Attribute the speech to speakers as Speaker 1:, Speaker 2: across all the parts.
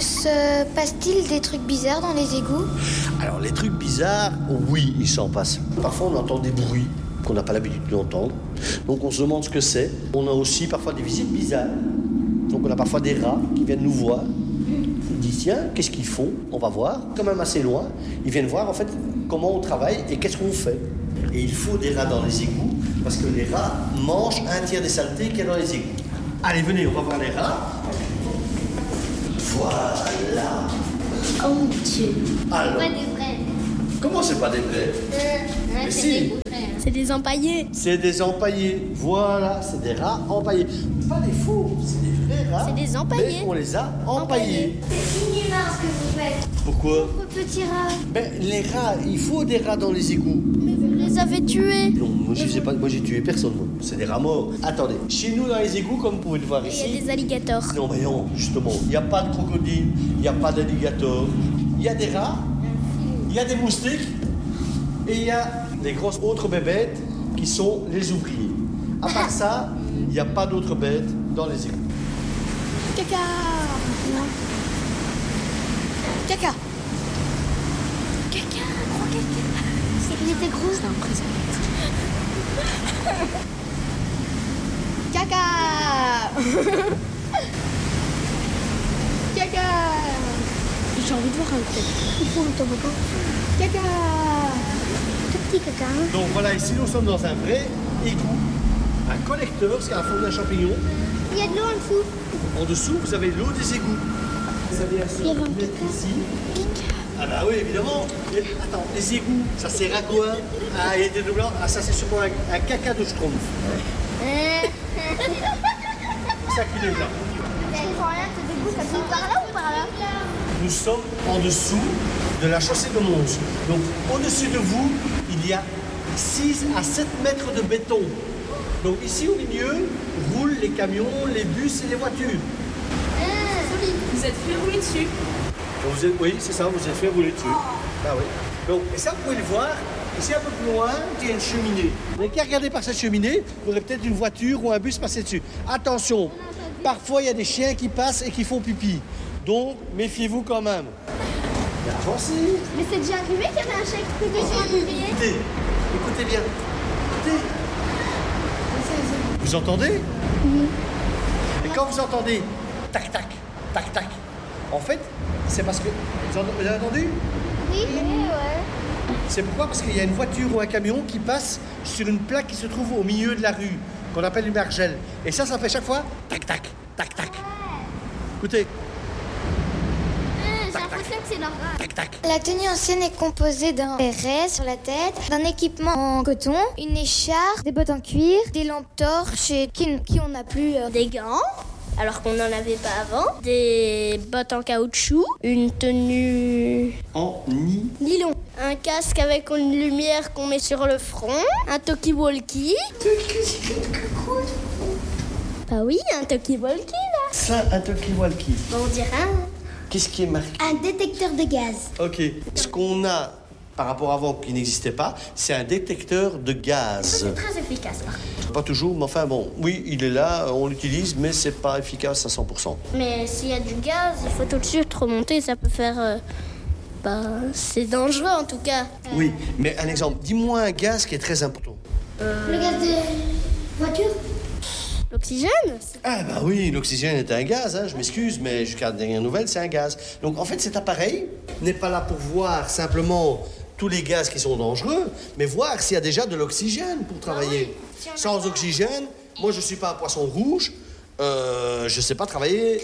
Speaker 1: Se passe-t-il des trucs bizarres dans les égouts?
Speaker 2: Alors les trucs bizarres, oui, il s'en passe. Parfois on entend des bruits qu'on n'a pas l'habitude d'entendre. Donc on se demande ce que c'est. On a aussi parfois des visites bizarres. Donc on a parfois des rats qui viennent nous voir. Ils disent tiens, qu'est-ce qu'ils font? On va voir. Quand même assez loin. Ils viennent voir en fait comment on travaille et qu'est-ce qu'on fait. Et il faut des rats dans les égouts parce que les rats mangent un tiers des saletés qu'il y a dans les égouts. Allez, venez, on va voir les rats. Voilà.
Speaker 1: Oh mon Dieu.
Speaker 2: Alors,
Speaker 1: Pas des vrais.
Speaker 2: comment c'est pas des vrais? Mais si.
Speaker 1: C'est des empaillés.
Speaker 2: C'est des empaillés. Voilà, c'est des rats empaillés. Pas des faux, c'est des vrais rats.
Speaker 1: C'est des empaillés.
Speaker 2: Mais on les a empaillés.
Speaker 1: C'est inhumain ce que vous faites.
Speaker 2: Pourquoi?
Speaker 1: Pauvres petits rats.
Speaker 2: Ben, les rats, il faut des rats dans les égouts.
Speaker 1: Mais vous les avez tués.
Speaker 2: Non, moi je sais pas, moi j'ai tué personne, moi. C'est des rats morts. Attendez, chez nous dans les égouts, comme vous pouvez le voir
Speaker 1: Il
Speaker 2: ici.
Speaker 1: y a des alligators.
Speaker 2: Non, mais non, justement, il n'y a pas de crocodile, il n'y a pas d'alligator. Il y a des rats, il y a des moustiques et il y a des grosses autres bébêtes qui sont les ouvriers. À part ça, il n'y a pas d'autres bêtes dans les égouts.
Speaker 1: Caca. Caca. Caca, gros caca. Il était gros. C'est un préservatif. Caca. Caca. J'ai envie de voir un truc. Il faut un toboggan. Caca. Tout petit caca.
Speaker 2: Donc voilà, ici nous sommes dans un vrai égout, un collecteur, c'est à la forme d'un champignon.
Speaker 1: Il y a de l'eau en dessous.
Speaker 2: En dessous, vous avez l'eau des égouts. Vous allez
Speaker 1: Il y avait un
Speaker 2: mettre
Speaker 1: caca.
Speaker 2: ici. Ah bah oui, évidemment. Et, attends, les égouts, ça sert à quoi? Ah, il y a des doublants. Ah, ça c'est sûrement un caca de schtroumpf. C'est ça qu'il est là.
Speaker 1: Je comprends rien, ce dégoût, ça finit par là ou par là?
Speaker 2: Nous sommes en dessous de la chaussée de Mons. Donc au-dessus de vous, il y a 6 à 7 mètres de béton. Donc ici au milieu, roulent les camions, les bus et les voitures.
Speaker 3: Vous êtes fait rouler dessus.
Speaker 2: Donc, oui, c'est ça, vous êtes fait rouler dessus. Ah oui. Donc, et ça, vous pouvez le voir. Ici, un peu plus loin, il y a une cheminée. Vous n'avez qu'à regarder par cette cheminée, vous aurez peut-être une voiture ou un bus passer dessus. Attention, parfois, il y a des chiens qui passent et qui font pipi. Donc, méfiez-vous quand même. Avancez.
Speaker 1: Mais c'est déjà arrivé qu'il y avait un chèque qui était sur un bouclier.
Speaker 2: Écoutez, écoutez bien. Écoutez. Vous entendez?
Speaker 1: Oui.
Speaker 2: Et quand vous entendez tac, tac, tac, tac, en fait, c'est parce que... Vous avez entendu?
Speaker 1: Oui, ouais.
Speaker 2: C'est pourquoi? Parce qu'il y a une voiture ou un camion qui passe sur une plaque qui se trouve au milieu de la rue, qu'on appelle une margelle. Et ça fait chaque fois tac, tac, tac, tac. Écoutez.
Speaker 1: J'ai l'impression que c'est leur rat.
Speaker 2: Tac, tac.
Speaker 1: La tenue ancienne est composée d'un béret sur la tête, d'un équipement en coton, une écharpe, des bottes en cuir, des lampes torches et qui on n'a plus, des gants, alors qu'on n'en avait pas avant, des bottes en caoutchouc, une tenue
Speaker 2: En
Speaker 1: nylon, un casque avec une lumière qu'on met sur le front, un talkie-walkie. Bah oui, un talkie-walkie là.
Speaker 2: Ça, un talkie-walkie.
Speaker 1: Bon, on dirait
Speaker 2: Qu'est-ce qui est marqué?
Speaker 1: un détecteur de gaz.
Speaker 2: Ok. Ce qu'on a par rapport à avant qui n'existait pas, c'est un détecteur de gaz.
Speaker 1: C'est très efficace par contre.
Speaker 2: Pas toujours, mais enfin bon, oui, il est là, on l'utilise, mais c'est pas efficace à 100%.
Speaker 1: Mais s'il y a du gaz, il faut tout de suite remonter, ça peut faire... c'est dangereux en tout cas.
Speaker 2: Oui, mais un exemple, dis-moi un gaz qui est très important.
Speaker 1: Le gaz de voiture? L'oxygène?
Speaker 2: Ah bah oui, l'oxygène est un gaz, hein, je m'excuse, mais jusqu'à la dernière nouvelle, c'est un gaz. Donc en fait, cet appareil n'est pas là pour voir simplement tous les gaz qui sont dangereux, mais voir s'il y a déjà de l'oxygène pour travailler.
Speaker 1: Si on a
Speaker 2: Sans
Speaker 1: pas-
Speaker 2: oxygène, moi je suis pas un poisson rouge, je sais pas travailler.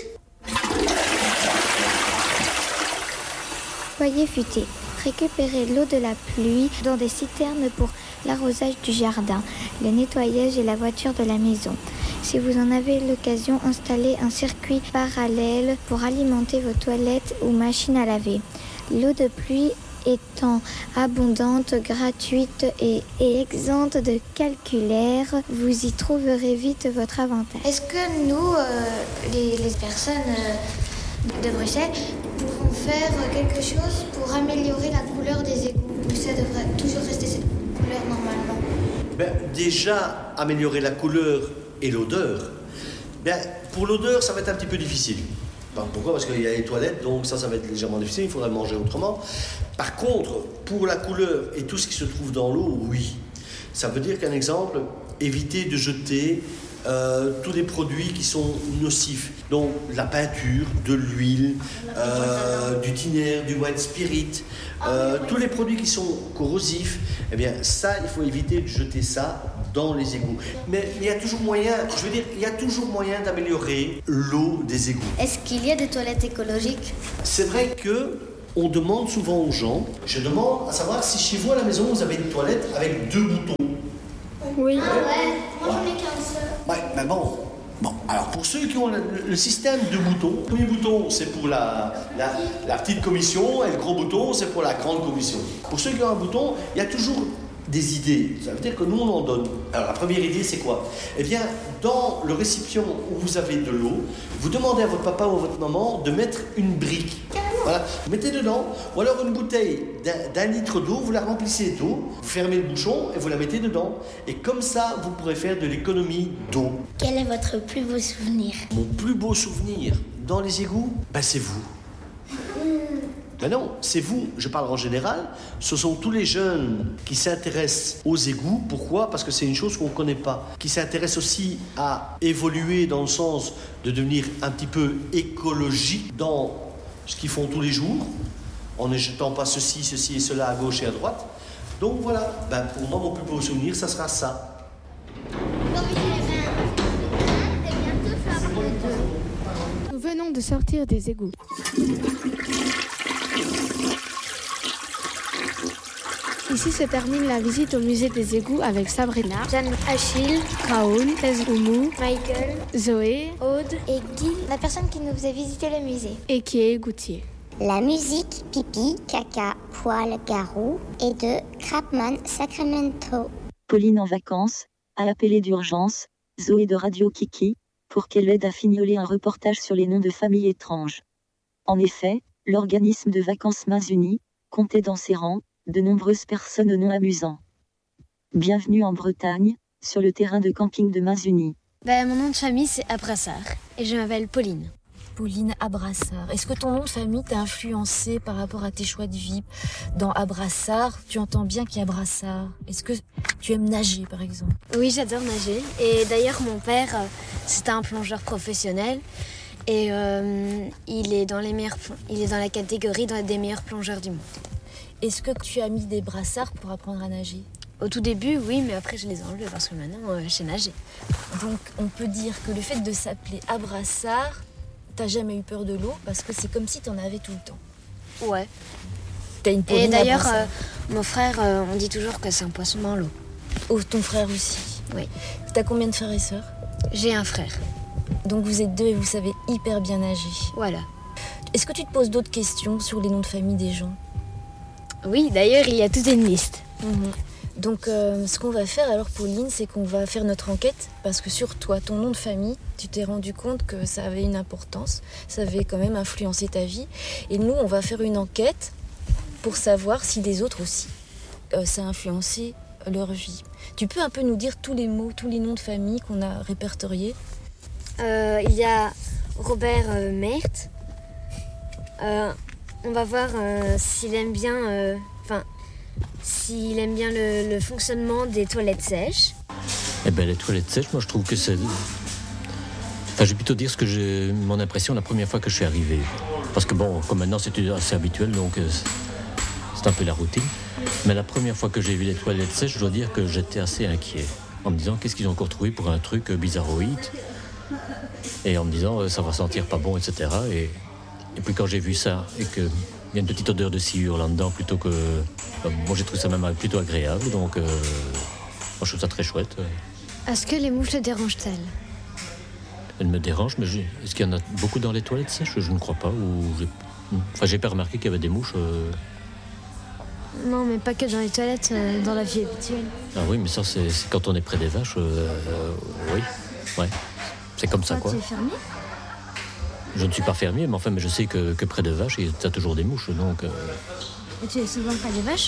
Speaker 1: Foyer futé. Récupérer l'eau de la pluie dans des citernes pour l'arrosage du jardin, le nettoyage et la voiture de la maison. Si vous en avez l'occasion, installez un circuit parallèle pour alimenter vos toilettes ou machines à laver. L'eau de pluie étant abondante, gratuite et exempte de calculaire, vous y trouverez vite votre avantage. Est-ce que nous, les personnes de Bruxelles, pouvons faire quelque chose pour améliorer la couleur des égouts? Ou ça devrait toujours rester cette couleur normalement?
Speaker 2: Ben, déjà, améliorer la couleur et l'odeur. Ben, pour l'odeur, ça va être un petit peu difficile. Pourquoi ? Parce qu'il y a les toilettes, donc ça va être légèrement difficile, il faudrait manger autrement. Par contre, pour la couleur et tout ce qui se trouve dans l'eau, oui. Ça veut dire qu'un exemple, éviter de jeter tous les produits qui sont nocifs. Donc la peinture, de l'huile, du tinaire, du white spirit, tous les produits qui sont corrosifs, eh bien ça, il faut éviter de jeter ça dans les égouts. Mais il y a toujours moyen, il y a toujours moyen d'améliorer l'eau des égouts.
Speaker 4: Est-ce qu'il y a des toilettes écologiques ?
Speaker 2: C'est vrai que on demande souvent aux gens, je demande à savoir si chez vous à la maison vous avez une toilette avec 2 boutons.
Speaker 1: Oui.
Speaker 4: Ah ouais, moi j'en ai qu'un seul.
Speaker 2: Ouais, mais bon, alors pour ceux qui ont le système de boutons, le premier bouton c'est pour la petite commission et le gros bouton c'est pour la grande commission. Pour ceux qui ont un bouton, il y a toujours des idées. Ça veut dire que nous on en donne. Alors la première idée c'est quoi ? Eh bien, dans le récipient où vous avez de l'eau, vous demandez à votre papa ou à votre maman de mettre une brique. Voilà, vous mettez dedans, ou alors une bouteille d'un litre d'eau, vous la remplissez d'eau, vous fermez le bouchon et vous la mettez dedans. Et comme ça, vous pourrez faire de l'économie d'eau.
Speaker 4: Quel est votre plus beau souvenir ?
Speaker 2: Mon plus beau souvenir dans les égouts, c'est vous. Ben non, c'est vous, je parle en général. Ce sont tous les jeunes qui s'intéressent aux égouts. Pourquoi ? Parce que c'est une chose qu'on ne connaît pas. Qui s'intéressent aussi à évoluer dans le sens de devenir un petit peu écologique dans ce qu'ils font tous les jours, en ne jetant pas ceci et cela à gauche et à droite. Donc voilà, pour moi, mon plus beau souvenir, ça sera ça.
Speaker 5: Nous venons de sortir des égouts. Ici se termine la visite au musée des égouts avec Sabrina,
Speaker 1: Jeanne, Achille,
Speaker 5: Raoul, Oumou,
Speaker 1: Michael,
Speaker 5: Zoé,
Speaker 1: Aude et Guy, la personne qui nous faisait visiter le musée.
Speaker 5: et qui est Goutier.
Speaker 6: La musique pipi, caca, poil, garou est de Crapman Sacramento.
Speaker 7: Pauline en vacances, a appelé d'urgence Zoé de Radio Kiki, pour qu'elle aide à fignoler un reportage sur les noms de familles étranges. En effet, l'organisme de vacances Mains Unies comptait dans ses rangs de nombreuses personnes aux noms amusants. Bienvenue en Bretagne, sur le terrain de camping de Mains Unies.
Speaker 8: Mon nom de famille c'est Abrassard et je m'appelle Pauline.
Speaker 9: Pauline Abrassard. Est-ce que ton nom de famille t'a influencé par rapport à tes choix de vie ? Dans Abrassard, tu entends bien qu'il y a Brassard. Est-ce que tu aimes nager, par exemple ?
Speaker 8: Oui, j'adore nager. Et d'ailleurs, mon père, c'était un plongeur professionnel. Et il est dans la catégorie des meilleurs plongeurs du monde.
Speaker 9: Est-ce que tu as mis des brassards pour apprendre à nager ?
Speaker 8: Au tout début, oui, mais après, je les ai enlevés parce que maintenant, je sais nager.
Speaker 9: Donc, on peut dire que le fait de s'appeler Abrassard, t'as jamais eu peur de l'eau parce que c'est comme si t'en avais tout le temps.
Speaker 8: Ouais.
Speaker 9: T'as une Pauline
Speaker 8: Et d'ailleurs,
Speaker 9: Abrassard.
Speaker 8: mon frère, on dit toujours que c'est un poisson dans l'eau.
Speaker 9: Oh, ton frère aussi.
Speaker 8: Oui.
Speaker 9: T'as combien de frères et sœurs ?
Speaker 8: J'ai un frère.
Speaker 9: Donc vous êtes 2 et vous savez hyper bien nager.
Speaker 8: Voilà.
Speaker 9: Est-ce que tu te poses d'autres questions sur les noms de famille des gens ?
Speaker 8: Oui, d'ailleurs, il y a toute une liste.
Speaker 9: Donc ce qu'on va faire alors Pauline, c'est qu'on va faire notre enquête parce que sur toi, ton nom de famille, tu t'es rendu compte que ça avait une importance, ça avait quand même influencé ta vie. Et nous, on va faire une enquête pour savoir si les autres aussi, ça a influencé leur vie. Tu peux un peu nous dire tous les mots, tous les noms de famille qu'on a répertoriés ?
Speaker 8: Il y a Robert Mert. On va voir s'il aime bien, s'il aime bien le fonctionnement des toilettes sèches.
Speaker 10: Eh ben les toilettes sèches, moi je trouve que c'est... Enfin, je vais plutôt dire ce que j'ai mon impression la première fois que je suis arrivé. Parce que bon, comme maintenant c'est assez habituel, donc c'est un peu la routine. Mais la première fois que j'ai vu les toilettes sèches, je dois dire que j'étais assez inquiet. En me disant, qu'est-ce qu'ils ont encore trouvé pour un truc bizarroïde ? Et en me disant, ça va sentir pas bon, etc. Et puis quand j'ai vu ça, et qu'il y a une petite odeur de sciure là-dedans, plutôt que... moi j'ai trouvé ça même plutôt agréable, donc moi je trouve ça très chouette.
Speaker 8: Est-ce que les mouches te dérangent-elles ?
Speaker 10: Elles me dérangent, mais est-ce qu'il y en a beaucoup dans les toilettes sèches ? Je ne crois pas. J'ai pas remarqué qu'il y avait des mouches.
Speaker 8: Non, mais pas que dans les toilettes, dans la vie habituelle.
Speaker 10: Ah oui, mais ça c'est quand on est près des vaches, oui, ouais. C'est comme ça, quoi.
Speaker 8: Tu es fermier ?
Speaker 10: Je ne suis pas fermier, mais enfin, mais je sais que près des vaches, il y a toujours des mouches, donc...
Speaker 8: Et tu es souvent près des vaches ?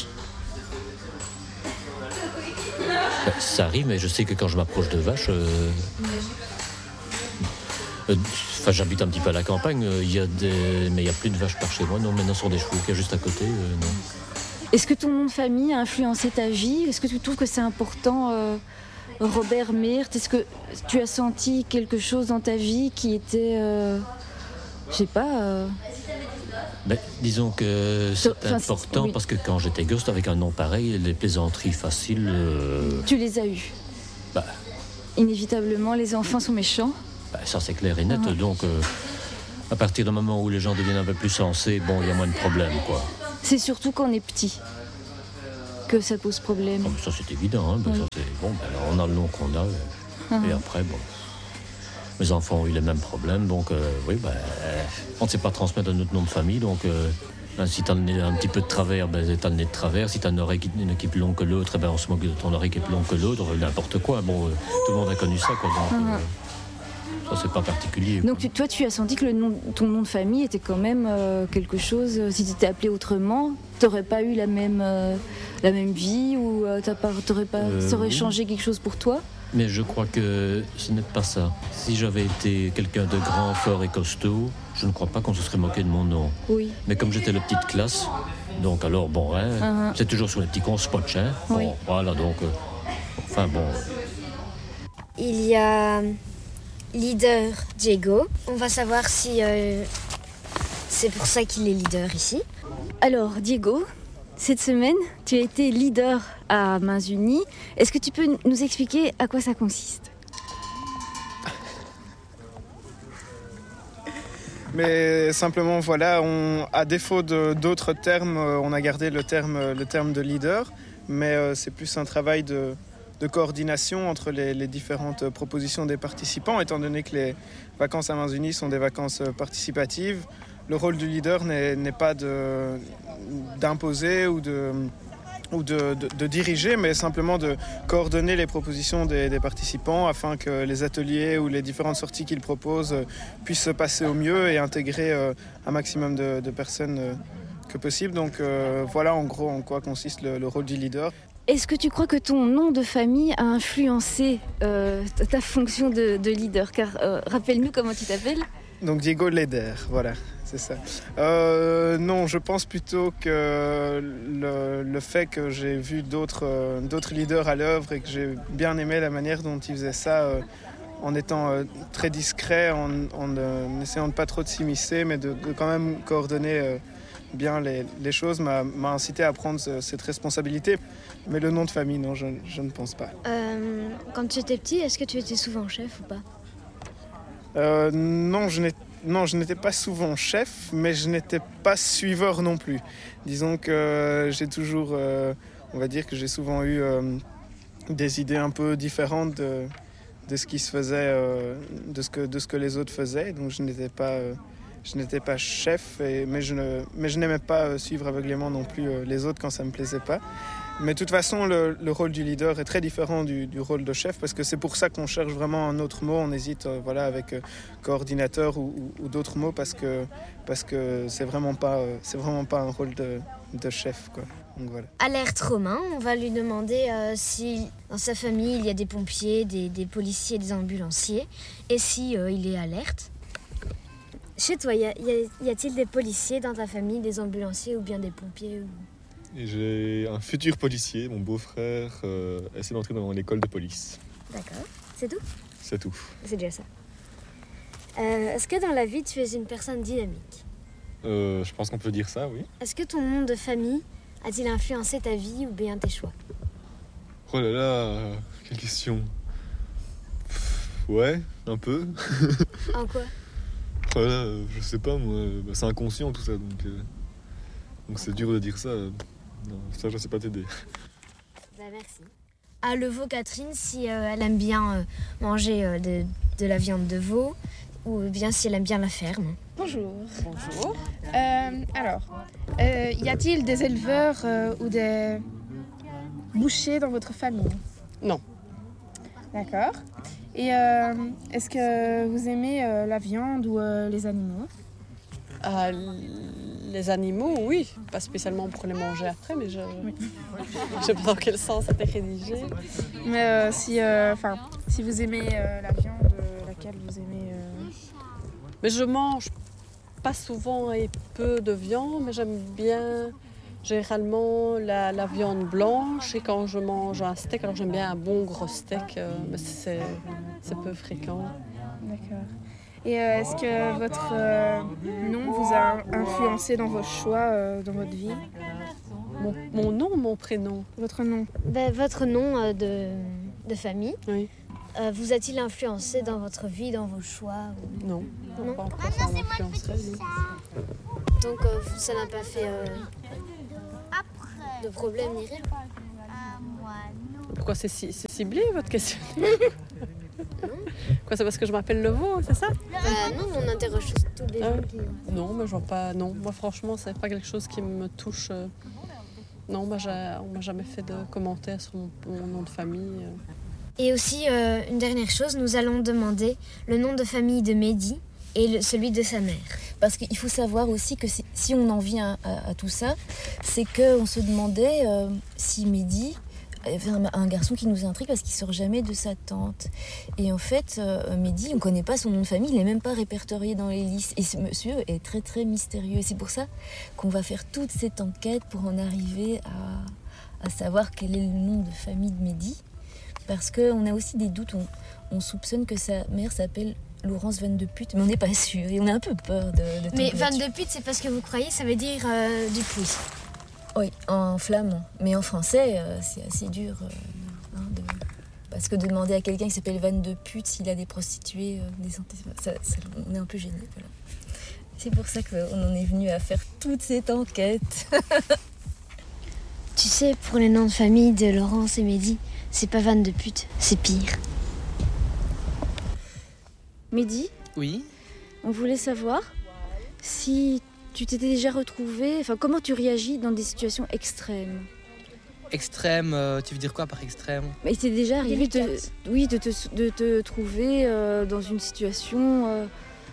Speaker 10: Ça arrive, mais je sais que quand je m'approche de vaches... Enfin, j'habite un petit peu à la campagne, mais il y a plus de vaches par chez moi. Non, maintenant sur des chevaux qu'il y a juste à côté, non.
Speaker 9: Est-ce que ton nom de famille a influencé ta vie? Est-ce que tu trouves que c'est important, Robert Meert? Est-ce que tu as senti quelque chose dans ta vie qui était, je sais pas...
Speaker 10: disons que c'est important parce que quand j'étais gosse, avec un nom pareil, les plaisanteries faciles...
Speaker 9: Tu les as eues? Inévitablement, les enfants sont méchants?
Speaker 10: Ça, c'est clair et net. Donc, à partir du moment où les gens deviennent un peu plus sensés, il y a moins de problèmes, quoi.
Speaker 9: C'est surtout quand on est petit que ça pose problème.
Speaker 10: Ça, c'est évident. Ça, c'est... on a le nom qu'on a. Et après, mes enfants ont eu les mêmes problèmes. Donc, on ne sait pas transmettre notre nom de famille. Donc, si tu as le nez un petit peu de travers, tu as le nez de travers. Si tu as une oreille qui est plus longue que l'autre, on se moque de ton oreille qui est plus longue que l'autre. N'importe quoi. Tout le monde a connu ça, quoi. Donc, ça, c'est pas particulier.
Speaker 9: Donc, toi, tu as senti que ton nom de famille était quand même quelque chose... Si tu étais appelé autrement, tu n'aurais pas eu la même vie ou ça aurait changé quelque chose pour toi?
Speaker 10: Mais je crois que ce n'est pas ça. Si j'avais été quelqu'un de grand, fort et costaud, je ne crois pas qu'on se serait moqué de mon nom.
Speaker 9: Oui.
Speaker 10: Mais comme j'étais la petite classe, donc alors, c'est toujours sur les petits cons spotch, hein.
Speaker 9: Oui.
Speaker 10: Voilà, donc...
Speaker 8: Il y a leader Diego. On va savoir si c'est pour ça qu'il est leader ici.
Speaker 9: Alors, Diego, cette semaine, tu as été leader à Mains Unies. Est-ce que tu peux nous expliquer à quoi ça consiste?
Speaker 11: Mais simplement, à défaut d'autres termes, on a gardé le terme de leader, mais c'est plus un travail de coordination entre les différentes propositions des participants, étant donné que les vacances à Mains Unies sont des vacances participatives. Le rôle du leader n'est pas d'imposer ou de diriger, mais simplement de coordonner les propositions des participants afin que les ateliers ou les différentes sorties qu'ils proposent puissent se passer au mieux et intégrer un maximum de personnes que possible. Donc voilà en gros en quoi consiste le rôle du leader.
Speaker 9: Est-ce que tu crois que ton nom de famille a influencé ta fonction de leader? Car rappelle-nous comment tu t'appelles.
Speaker 11: Donc Diego Leder, voilà, c'est ça. Non, je pense plutôt que le fait que j'ai vu d'autres leaders à l'œuvre et que j'ai bien aimé la manière dont ils faisaient ça, en étant très discret, en essayant de pas trop de s'immiscer, mais de quand même coordonner bien les choses, m'a incité à prendre cette responsabilité. Mais le nom de famille, non, je ne pense pas.
Speaker 8: Quand tu étais petit, est-ce que tu étais souvent chef ou pas?
Speaker 11: Non, je n'étais pas souvent chef, mais je n'étais pas suiveur non plus. Disons que j'ai toujours, on va dire que j'ai souvent eu des idées un peu différentes de ce qui se faisait, de ce que les autres faisaient. Donc je n'étais pas chef, mais je n'aimais pas suivre aveuglément non plus les autres quand ça me plaisait pas. Mais de toute façon, le rôle du leader est très différent du rôle de chef, parce que c'est pour ça qu'on cherche vraiment un autre mot. On hésite avec coordinateur ou d'autres mots, parce que c'est vraiment pas un rôle de chef, quoi. Donc, voilà.
Speaker 8: Alerte Romain, on va lui demander si dans sa famille il y a des pompiers, des policiers, des ambulanciers, et si il est alerte. Chez toi, y a-t-il des policiers dans ta famille, des ambulanciers ou bien des pompiers
Speaker 12: Et j'ai un futur policier, mon beau-frère essaie d'entrer dans l'école de police.
Speaker 8: D'accord, c'est tout?
Speaker 12: C'est tout.
Speaker 8: C'est déjà ça. Est-ce que dans la vie tu es une personne dynamique?
Speaker 12: Je pense qu'on peut dire ça, oui.
Speaker 8: Est-ce que ton nom de famille a-t-il influencé ta vie ou bien tes choix?
Speaker 12: Oh là là, quelle question. Ouais, un peu.
Speaker 8: En quoi?
Speaker 12: Oh là, je sais pas moi, c'est inconscient tout ça, donc c'est dur de dire ça. Non, ça je sais pas t'aider.
Speaker 8: Merci. À le veau Catherine, si elle aime bien manger de la viande de veau ou bien si elle aime bien la ferme.
Speaker 5: Bonjour. Bonjour. Y a-t-il des éleveurs ou des bouchers dans votre famille?
Speaker 13: Non.
Speaker 5: D'accord. Et est-ce que vous aimez la viande ou les animaux?
Speaker 13: Les animaux, oui. Pas spécialement pour les manger après, mais je sais pas dans quel sens ça t'est rédigé.
Speaker 5: Mais si vous aimez la viande, laquelle vous aimez
Speaker 13: Mais je mange pas souvent et peu de viande, mais j'aime bien généralement la viande blanche. Et quand je mange un steak, alors j'aime bien un bon gros steak, mais c'est peu fréquent.
Speaker 5: D'accord. Et est-ce que votre nom vous a influencé dans vos choix, dans votre vie?
Speaker 13: Mon nom ou mon prénom?
Speaker 5: Votre nom.
Speaker 8: Votre nom de famille.
Speaker 13: Oui.
Speaker 8: Vous a-t-il influencé dans votre vie, dans vos choix ou...
Speaker 13: Non.
Speaker 8: Non.
Speaker 13: Pas encore ça m'a influencé.
Speaker 8: Donc ça n'a pas fait de problème ni rien.
Speaker 13: Pourquoi c'est ciblé votre question? Quoi, c'est parce que je m'appelle Leveau, c'est ça?
Speaker 8: Non, on interroge tous les gens qui...
Speaker 13: Non, mais je vois pas. Non, moi franchement, c'est pas quelque chose qui me touche. Non, on m'a jamais fait de commentaires sur mon nom de famille.
Speaker 8: Et aussi, une dernière chose, nous allons demander le nom de famille de Mehdi et celui de sa mère.
Speaker 9: Parce qu'il faut savoir aussi que si on en vient à tout ça, c'est qu'on se demandait si Mehdi avait un garçon qui nous intrigue parce qu'il sort jamais de sa tante. Et en fait, Mehdi, on ne connaît pas son nom de famille, il n'est même pas répertorié dans les listes. Et ce monsieur est très très mystérieux. Et c'est pour ça qu'on va faire toute cette enquête pour en arriver à savoir quel est le nom de famille de Mehdi. Parce qu'on a aussi des doutes, on soupçonne que sa mère s'appelle Laurence Van de Pute, mais on n'est pas sûr et on a un peu peur de
Speaker 8: Mais Van de Pute, c'est parce que vous croyez, ça veut dire du puits.
Speaker 9: Oui, en flamand. Mais en français, c'est assez dur. Parce que demander à quelqu'un qui s'appelle Van de Pute s'il a des prostituées, on est un peu gêné. Voilà. C'est pour ça qu'on en est venu à faire toute cette enquête.
Speaker 8: Tu sais, pour les noms de famille de Laurence et Mehdi, c'est pas Van de Pute, c'est pire.
Speaker 14: Mehdi ?
Speaker 15: Oui.
Speaker 14: On voulait savoir si tu t'étais déjà retrouvé, enfin comment tu réagis dans des situations extrêmes.
Speaker 15: Extrême, tu veux dire quoi par extrême?
Speaker 14: Mais il t'est déjà arrivé de te trouver dans une situation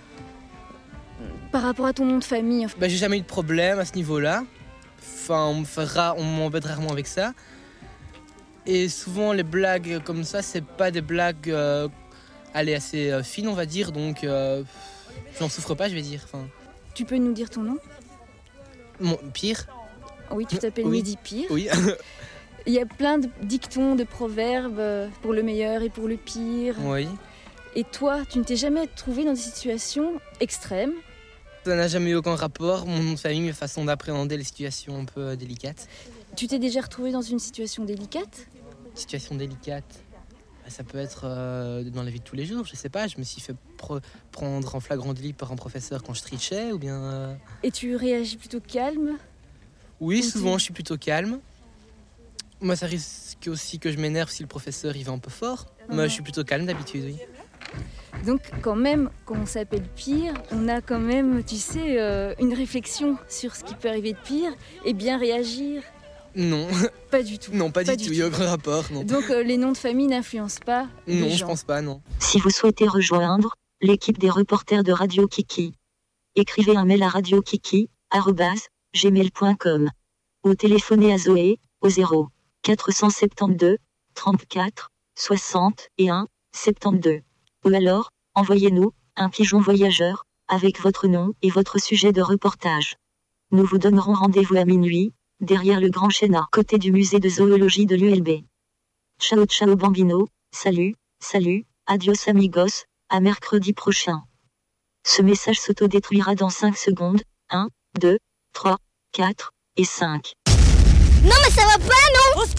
Speaker 14: par rapport à ton nom de famille.
Speaker 15: J'ai jamais eu de problème à ce niveau-là. Enfin, on m'embête rarement avec ça. Et souvent les blagues comme ça, c'est pas des blagues assez fines, on va dire, donc j'en souffre pas, je vais dire. Enfin...
Speaker 14: Tu peux nous dire ton nom?
Speaker 15: Pire.
Speaker 14: Oui, tu t'appelles Mehdi Pire.
Speaker 15: Oui.
Speaker 14: Il y a plein de dictons, de proverbes pour le meilleur et pour le pire.
Speaker 15: Oui.
Speaker 14: Et toi, tu ne t'es jamais trouvé dans des situations extrêmes?
Speaker 15: Ça n'a jamais eu aucun rapport, mon nom de famille, ma façon d'appréhender les situations un peu délicates.
Speaker 14: Tu t'es déjà retrouvé dans une situation délicate?
Speaker 15: Situation délicate, ça peut être dans la vie de tous les jours, je sais pas, je me suis fait prendre en flagrant délit par un professeur quand je trichais ou bien...
Speaker 14: Et tu réagis plutôt calme?
Speaker 15: Oui, souvent je suis plutôt calme. Moi ça risque aussi que je m'énerve si le professeur il va un peu fort, mais je suis plutôt calme d'habitude, oui.
Speaker 14: Donc quand même, quand on s'appelle Pire, on a quand même, tu sais, une réflexion sur ce qui peut arriver de pire et bien réagir.
Speaker 15: Non.
Speaker 14: Pas du tout.
Speaker 15: Non, pas du tout, il n'y a aucun rapport, non.
Speaker 14: Donc les noms de famille n'influencent pas les
Speaker 15: Non,
Speaker 14: gens.
Speaker 15: je pense pas, non.
Speaker 7: Si vous souhaitez rejoindre l'équipe des reporters de Radio Kiki, écrivez un mail à radiokiki@gmail.com ou téléphonez à Zoé au 0 472 34 61 72. Ou alors, envoyez-nous un pigeon voyageur avec votre nom et votre sujet de reportage. Nous vous donnerons rendez-vous à minuit, derrière le grand chêne à côté du musée de zoologie de l'ULB. Ciao ciao bambino, salut, adios amigos, à mercredi prochain. Ce message s'autodétruira dans 5 secondes, 1, 2, 3, 4 et 5.
Speaker 6: Non mais ça va pas, non?